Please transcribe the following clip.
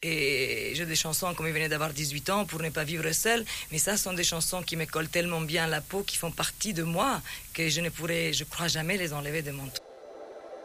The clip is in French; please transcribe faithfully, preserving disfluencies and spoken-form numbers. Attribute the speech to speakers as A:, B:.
A: Et j'ai des chansons comme il venait d'avoir dix-huit ans pour ne pas vivre seul. Mais ça sont des chansons qui me collent tellement bien à la peau, qui font partie de moi, que je ne pourrais, je crois, jamais les enlever de mon temps.